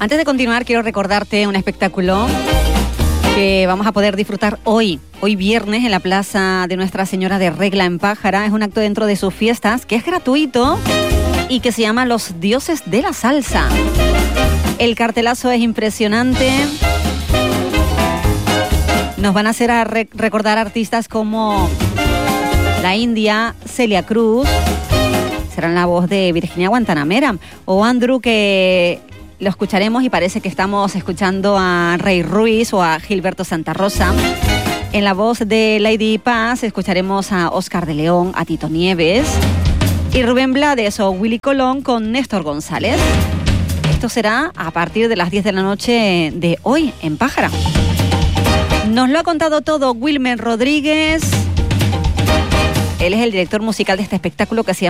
Antes de continuar, quiero recordarte un espectáculo que vamos a poder disfrutar hoy viernes, en la Plaza de Nuestra Señora de Regla en Pájara. Es un acto dentro de sus fiestas que es gratuito y que se llama Los Dioses de la Salsa. El cartelazo es impresionante. Nos van a hacer recordar artistas como la India, Celia Cruz, serán la voz de Virginia Guantanamera, o Andrew, que lo escucharemos y parece que estamos escuchando a Rey Ruiz o a Gilberto Santa Rosa. En la voz de Lady Paz escucharemos a Oscar de León, a Tito Nieves y Rubén Blades o Willy Colón con Néstor González. Esto será a partir de las 10 de la noche de hoy en Pájara. Nos lo ha contado todo Wilmer Rodríguez. Él es el director musical de este espectáculo que se llama